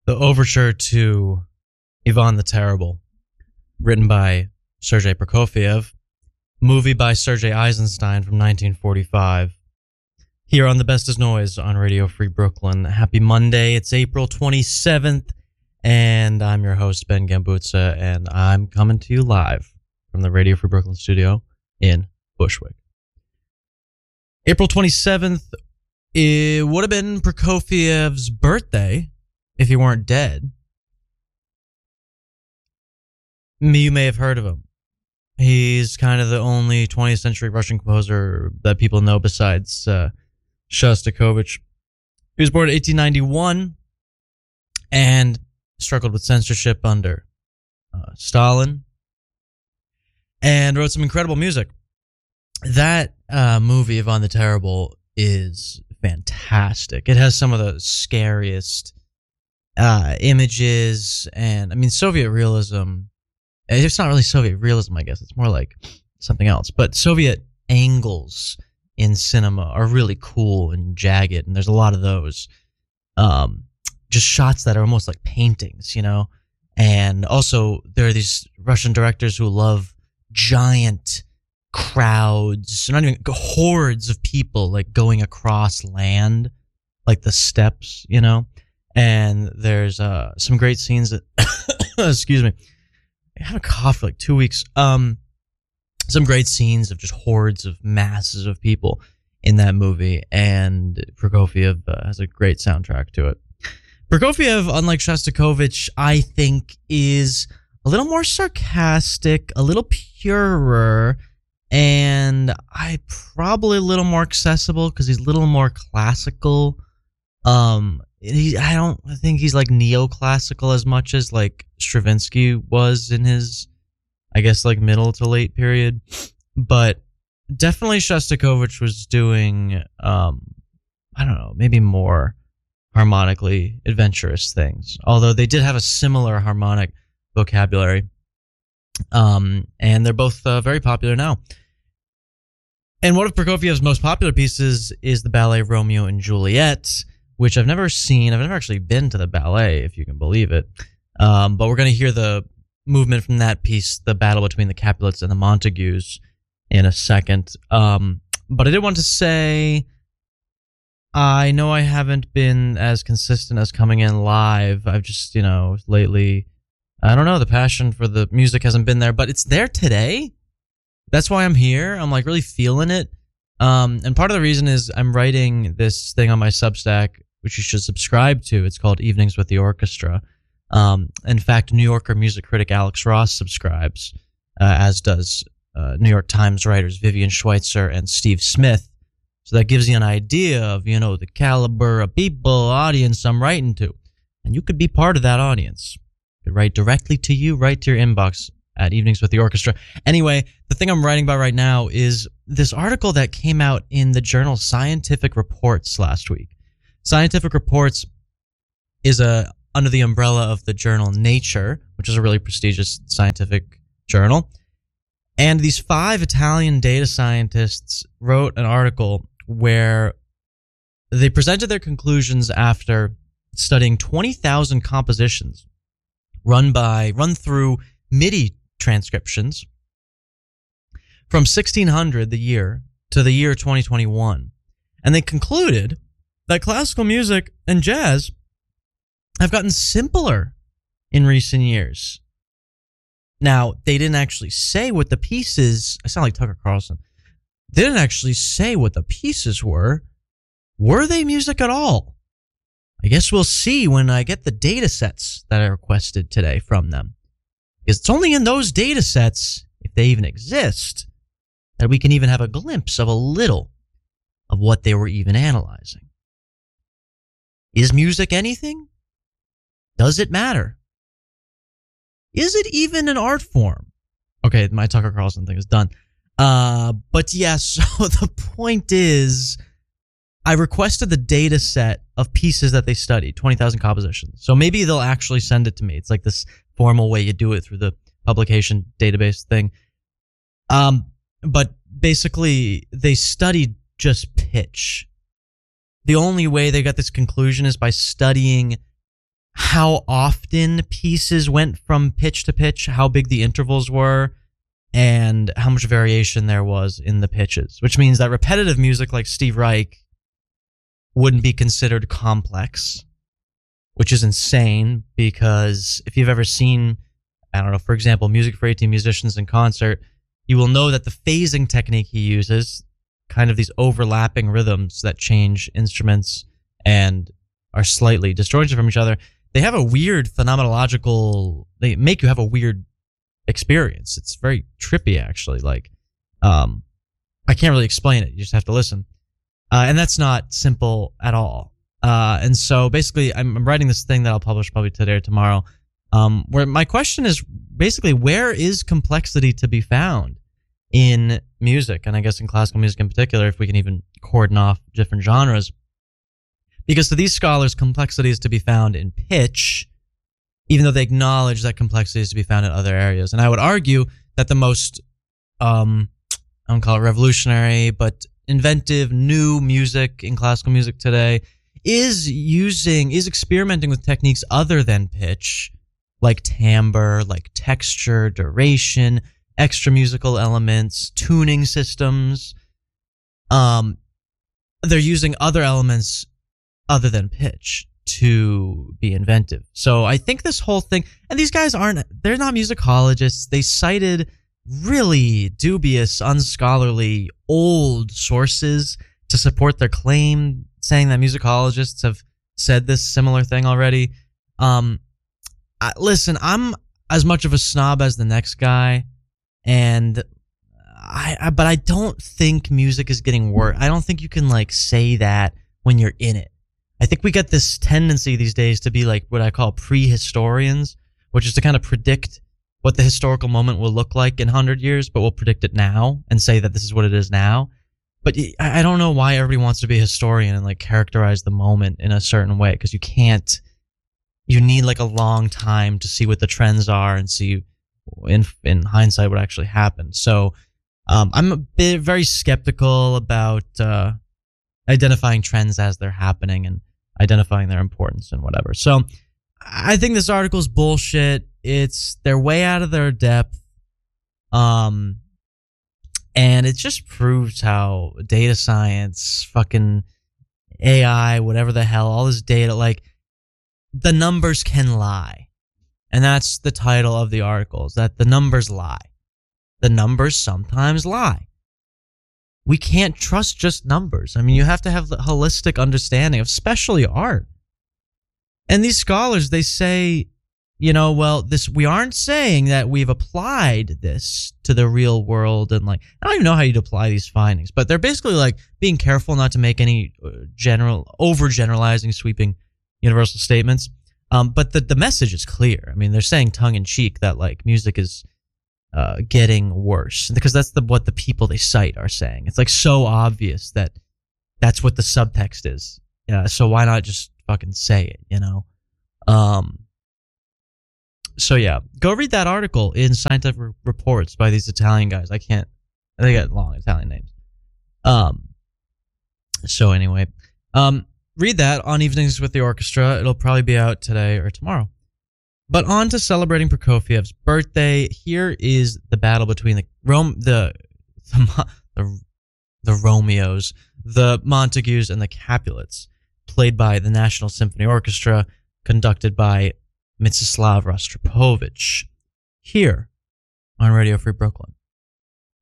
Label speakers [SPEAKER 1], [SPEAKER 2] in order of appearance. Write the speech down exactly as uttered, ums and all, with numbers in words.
[SPEAKER 1] the overture to Ivan the Terrible, written by Sergei Prokofiev, movie by Sergei Eisenstein from nineteen forty-five. Here on The Best Is Noise on Radio Free Brooklyn. Happy Monday. It's April twenty-seventh, and I'm your host, Ben Gambutsa, and I'm coming to you live from the Radio Free Brooklyn studio in Bushwick. April twenty-seventh, it would have been Prokofiev's birthday if he weren't dead. You may have heard of him. He's kind of the only twentieth century Russian composer that people know besides uh, Shostakovich. He was born in eighteen ninety-one and struggled with censorship under uh, Stalin and wrote some incredible music. That uh, movie, Ivan the Terrible, is fantastic. It has some of the scariest uh, images, and I mean, Soviet realism. It's not really Soviet realism, I guess. It's more like something else. But Soviet angles in cinema are really cool and jagged, and there's a lot of those. Um, just shots that are almost like paintings, you know? And also, there are these Russian directors who love giant crowds, not even hordes of people, like going across land, like the steppes, you know? And there's uh, some great scenes that, excuse me, I had a cough for like two weeks. Um, some great scenes of just hordes of masses of people in that movie, and Prokofiev uh, has a great soundtrack to it. Prokofiev, unlike Shostakovich, I think is a little more sarcastic, a little purer, and I probably a little more accessible because he's a little more classical. Um, he, I don't think he's like neoclassical as much as like Stravinsky was in his, I guess, like middle to late period. But definitely Shostakovich was doing, um, I don't know, maybe more harmonically adventurous things. Although they did have a similar harmonic vocabulary. Um, and they're both uh, very popular now. And one of Prokofiev's most popular pieces is the ballet Romeo and Juliet, which I've never seen. I've never actually been to the ballet, if you can believe it. Um, but we're going to hear the movement from that piece, the battle between the Capulets and the Montagues, in a second. Um, but I did want to say, I know I haven't been as consistent as coming in live. I've just, you know, lately, I don't know, the passion for the music hasn't been there, but it's there today. That's why I'm here. I'm like really feeling it. Um, and part of the reason is I'm writing this thing on my Substack, which you should subscribe to. It's called Evenings with the Orchestra. Um, in fact, New Yorker music critic Alex Ross subscribes, uh, as does uh, New York Times writers Vivian Schweitzer and Steve Smith. So that gives you an idea of, you know, the caliber of people, audience I'm writing to. And you could be part of that audience. You could write directly to you, right to your inbox at Evenings with the Orchestra. Anyway, the thing I'm writing about right now is this article that came out in the journal Scientific Reports last week. Scientific Reports is a under the umbrella of the journal Nature, which is a really prestigious scientific journal. And these five Italian data scientists wrote an article where they presented their conclusions after studying twenty thousand compositions run by run through MIDI transcriptions from sixteen hundred, the year, to the year twenty twenty-one. And they concluded that classical music and jazz have gotten simpler in recent years. Now, they didn't actually say what the pieces, I sound like Tucker Carlson, they didn't actually say what the pieces were. Were they music at all? I guess we'll see when I get the data sets that I requested today from them. Because it's only in those data sets, if they even exist, that we can even have a glimpse of a little of what they were even analyzing. Is music anything? Does it matter? Is it even an art form? Okay, my Tucker Carlson thing is done. Uh, but yes, yeah, so the point is, I requested the data set of pieces that they studied, twenty thousand compositions. So maybe they'll actually send it to me. It's like this formal way you do it through the publication database thing. Um, but basically, they studied just pitch. The only way they got this conclusion is by studying how often pieces went from pitch to pitch, how big the intervals were, and how much variation there was in the pitches, which means that repetitive music like Steve Reich wouldn't be considered complex, which is insane because if you've ever seen, I don't know, for example, Music for eighteen Musicians in concert, you will know that the phasing technique he uses, kind of these overlapping rhythms that change instruments and are slightly disjointed from each other, they have a weird phenomenological, they make you have a weird experience. It's very trippy, actually. Like, um, I can't really explain it. You just have to listen. Uh, and that's not simple at all. Uh, and so basically, I'm, I'm writing this thing that I'll publish probably today or tomorrow, um, where my question is basically, where is complexity to be found in music? And I guess in classical music in particular, if we can even cordon off different genres. Because to these scholars, complexity is to be found in pitch, even though they acknowledge that complexity is to be found in other areas. And I would argue that the most, um, I don't call it revolutionary, but inventive new music in classical music today is using, is experimenting with techniques other than pitch, like timbre, like texture, duration, extra musical elements, tuning systems. Um, they're using other elements other than pitch to be inventive. So I think this whole thing, and these guys aren't, they're not musicologists. They cited really dubious, unscholarly, old sources to support their claim, saying that musicologists have said this similar thing already. Um, I, listen, I'm as much of a snob as the next guy, and I, I, but I don't think music is getting worse. I don't think you can like say that when you're in it. I think we get this tendency these days to be like what I call prehistorians, which is to kind of predict what the historical moment will look like in one hundred years, but we'll predict it now and say that this is what it is now. But I don't know why everybody wants to be a historian and like characterize the moment in a certain way, because you can't. You need like a long time to see what the trends are and see in in hindsight what actually happened. So um, I'm a bit very skeptical about uh, identifying trends as they're happening and identifying their importance and whatever. So I think this article is bullshit. It's they're way out of their depth. Um, and it just proves how data science, fucking A I, whatever the hell, all this data, like the numbers can lie. And that's the title of the article, is that the numbers lie. The numbers sometimes lie. We can't trust just numbers. I mean, you have to have the holistic understanding of especially art. And these scholars, they say, you know, well, this we aren't saying that we've applied this to the real world, and like I don't even know how you'd apply these findings, but they're basically like being careful not to make any general, overgeneralizing, sweeping, universal statements. Um, but the the message is clear. I mean, they're saying tongue in cheek that like music is uh, getting worse, because that's the what the people they cite are saying. It's like so obvious that that's what the subtext is. Yeah, so why not just fucking say it, you know? Um. So yeah, go read that article in Scientific Reports by these Italian guys. I can't, they got long Italian names. Um. So anyway, um, read that on Evenings with the Orchestra. It'll probably be out today or tomorrow. But on to celebrating Prokofiev's birthday. Here is the battle between the Rome, the the the, the Romeos, the Montagues, and the Capulets, played by the National Symphony Orchestra, conducted by Mstislav Rostropovich, here on Radio Free Brooklyn.